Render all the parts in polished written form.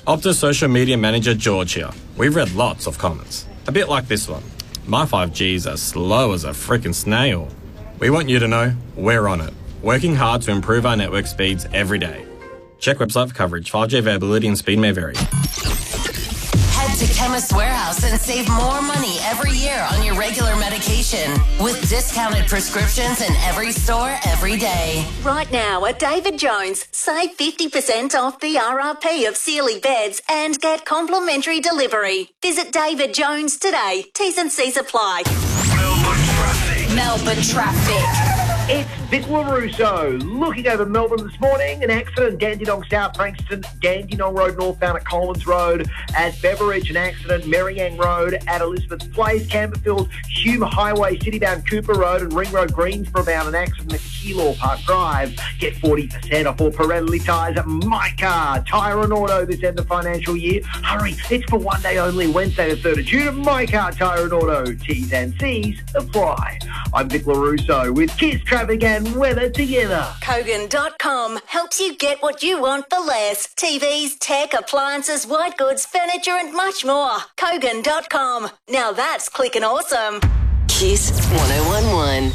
Optus social media manager George here. We've read lots of comments. A bit like this one. My 5G's are slow as a frickin' snail. We want you to know we're on it. Working hard to improve our network speeds every day. Check website for coverage. 5G availability and speed may vary. Head to Chemist Warehouse and save more money every year on your regular medication with discounted prescriptions in every store every day. Right now at David Jones, save 50% off the RRP of Sealy beds and get complimentary delivery. Visit David Jones today. T's and C's apply. Melbourne traffic. It's Vic LaRusso looking over Melbourne this morning. An accident, Dandenong South Frankston, Dandenong Road northbound at Collins Road. At Beveridge, an accident, Merryang Road at Elizabeth Place, Camberfield, Hume Highway, citybound Cooper Road and Ring Road, Greensboro bound, an accident at Keilor Park Drive. Get 40% off all Pirelli tyres at My Car, Tyre and Auto this end of financial year. Hurry, it's for one day only, Wednesday the 3rd of June at My Car, Tyre and Auto. T's and C's apply. I'm Vic LaRusso with Kiss Traffic and weather together. Kogan.com helps you get what you want for less. TVs, tech, appliances, white goods, furniture and much more. Kogan.com. Now that's clicking awesome. Kiss 1011.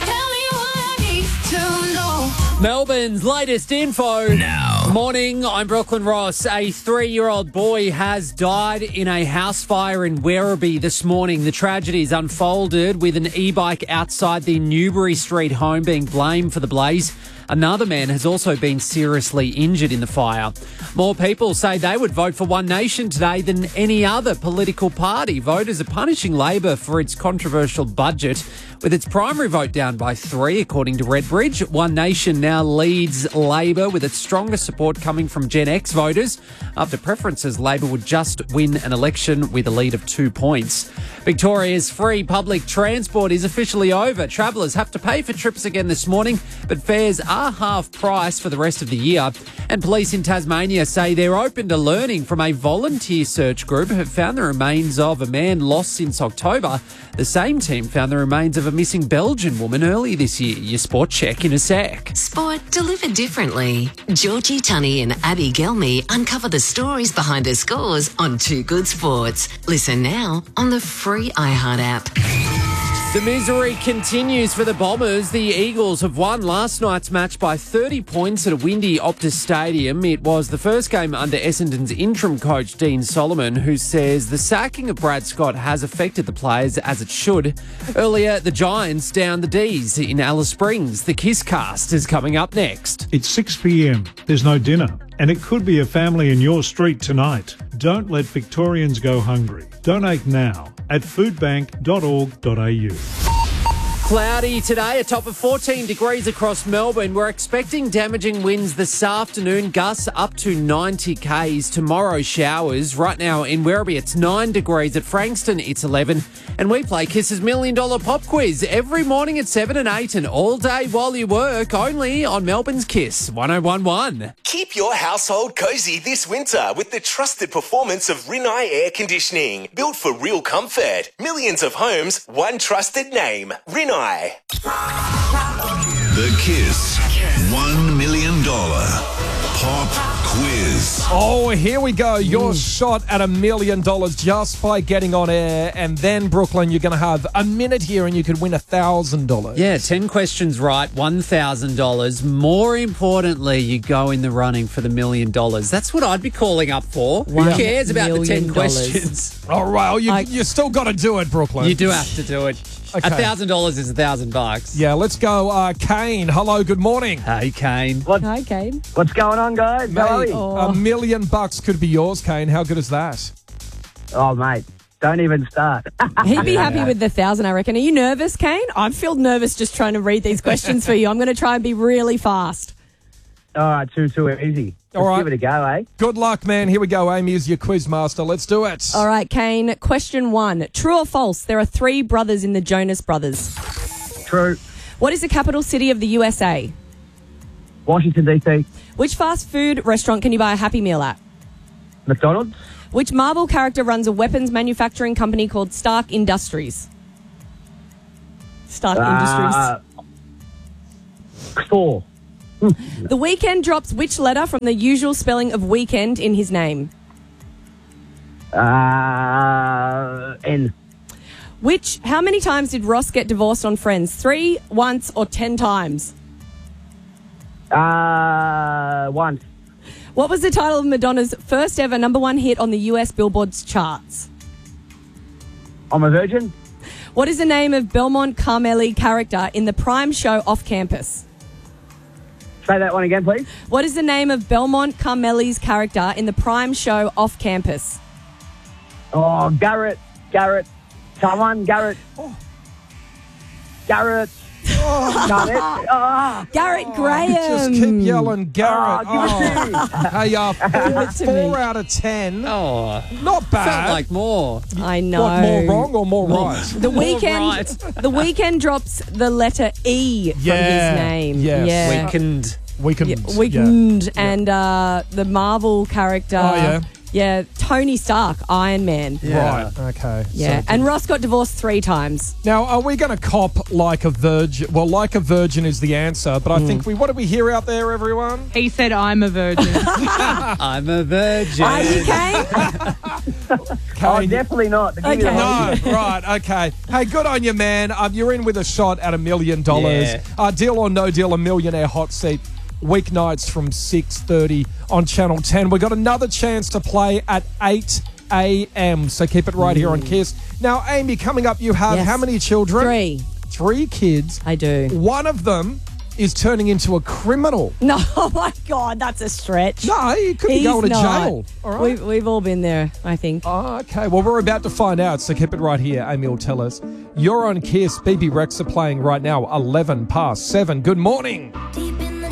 Melbourne's latest info. Now. Morning, I'm Brooklyn Ross. A 3-year-old boy has died in a house fire in Werribee this morning. The tragedy's unfolded with an e-bike outside the Newbury Street home being blamed for the blaze. Another man has also been seriously injured in the fire. More people say they would vote for One Nation today than any other political party. Voters are punishing Labor for its controversial budget, with its primary vote down by 3, according to Redbridge. One Nation now leads Labor, with its strongest support coming from Gen X voters. After preferences, Labor would just win an election with a lead of 2 points. Victoria's free public transport is officially over. Travellers have to pay for trips again this morning, but fares are half price for the rest of the year. And police in Tasmania say they're open to learning from a volunteer search group who have found the remains of a man lost since October. The same team found the remains of a missing Belgian woman earlier this year. Your sport check in a sec. Sport delivered differently. Georgie Tunney and Abby Gelmy uncover the stories behind her scores on Too Good Sports. Listen now on the free iHeart app. The misery continues for the Bombers. The Eagles have won last night's match by 30 points at a windy Optus Stadium. It was the first game under Essendon's interim coach, Dean Solomon, who says the sacking of Brad Scott has affected the players as it should. Earlier, the Giants downed the D's in Alice Springs. The Kiss Cast is coming up next. It's 6 p.m. There's no dinner, and it could be a family in your street tonight. Don't let Victorians go hungry. Donate now at foodbank.org.au. Cloudy today, a top of 14 degrees across Melbourne. We're expecting damaging winds this afternoon, gusts up to 90 k's. Tomorrow, showers. Right now in Werribee, it's 9 degrees. At Frankston, it's 11. And we play Kiss's $1 Million Pop Quiz every morning at 7 and 8 and all day while you work, only on Melbourne's Kiss 1011. Keep your household cozy this winter with the trusted performance of Rinnai Air Conditioning. Built for real comfort. Millions of homes, one trusted name. Rinnai. The Kiss $1 Million Pop Quiz. Oh, here we go. Your shot at $1 million just by getting on air. And then, Brooklyn, you're going to have a minute here and you could win $1,000. Yeah, 10 questions right, $1,000. More importantly, you go in the running for the $1 million. That's what I'd be calling up for. Who cares about the 10 questions? All right, well, you still got to do it, Brooklyn. You do have to do it. Okay. $1,000 is $1,000. Yeah, let's go. Kane, hello, good morning. Hey, Kane. Hi, Kane. What's going on, guys? Mate, $1 million could be yours, Kane. How good is that? Oh, mate, don't even start. He'd be happy with the 1,000, I reckon. Are you nervous, Kane? I feel nervous just trying to read these questions for you. I'm going to try and be really fast. All right, too easy. All right. Give it a go, eh? Good luck, man. Here we go. Amy is your quiz master. Let's do it. All right, Kane. Question 1. True or false? There are 3 brothers in the Jonas Brothers. True. What is the capital city of the USA? Washington, D.C. Which fast food restaurant can you buy a Happy Meal at? McDonald's. Which Marvel character runs a weapons manufacturing company called Stark Industries? Stark Industries. Thor. The Weeknd drops which letter from the usual spelling of weekend in his name? N. How many times did Ross get divorced on Friends? 3, once, or 10 times? Once. What was the title of Madonna's first ever #1 hit on the US Billboard's charts? I'm a virgin. What is the name of Belmont Carmelli character in the Prime show Off Campus? Say that one again, please. What is the name of Belmont Carmelli's character in the Prime show Off Campus? Oh, Garrett. Someone, Garrett. Oh. Garrett. Garrett Graham. Just keep yelling, Garrett. Give it to me. Hey, 4 out of 10. Oh, Not bad. felt like more. I know. What, more wrong or more right? The Weeknd drops the letter E from his name. Yes. Yeah. Weekend. And the Marvel character. Oh, yeah. Yeah, Tony Stark, Iron Man. Right, okay. Yeah, So- and Ross got divorced 3 times. Now, are we going to cop Like a Virgin? Well, Like a Virgin is the answer, but I think what do we hear out there, everyone? He said, I'm a virgin. I'm a virgin. Are you, Kane? Oh, definitely not. Give me the No, whole- right, okay. Hey, good on you, man. You're in with a shot at $1 million. Yeah. Deal or no deal, a millionaire hot seat. Weeknights from 6:30 on Channel 10. We've got another chance to play at 8 a.m. So keep it right here on Kiss. Now, Amy, coming up, you have how many children? 3. 3 kids. I do. One of them is turning into a criminal. No, oh my God, that's a stretch. No, he could be He's going to not. jail. All right. We've all been there, I think. Oh, okay. Well, we're about to find out, so keep it right here. Amy will tell us. You're on Kiss. BB Rex are playing right now, 11 past 7. Good morning. Deep